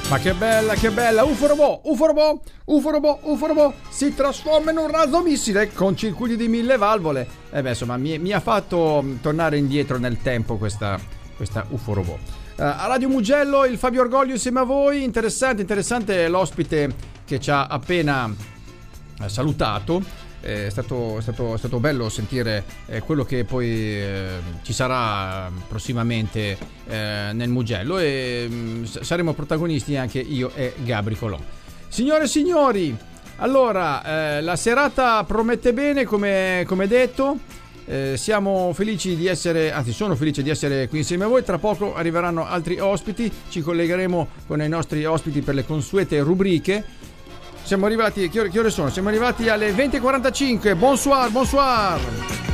Ma che bella, UFO-Robot si trasforma in un razzo missile con circuiti di 1000 valvole. Insomma, mi ha fatto tornare indietro nel tempo questa UFO-Robot. A Radio Mugello il Fabio Orgoglio insieme a voi. Interessante l'ospite che ci ha appena salutato. È stato bello sentire quello che poi ci sarà prossimamente nel Mugello, e saremo protagonisti anche io e Gabri Colon. Signore e signori, allora la serata promette bene, come detto. Siamo felici di essere, anzi sono felice di essere qui insieme a voi. Tra poco arriveranno altri ospiti, ci collegheremo con i nostri ospiti per le consuete rubriche. Siamo arrivati, che ore sono? Siamo arrivati alle 20:45. Bonsoir.